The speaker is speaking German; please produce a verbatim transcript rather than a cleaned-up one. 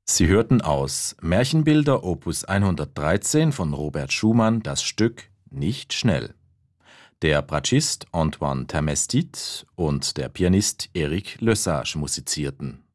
Sie hörten aus Märchenbilder Opus hundertdreizehn von Robert Schumann das Stück Nicht schnell. Der Bratschist Antoine Termestit und der Pianist Eric Lesage musizierten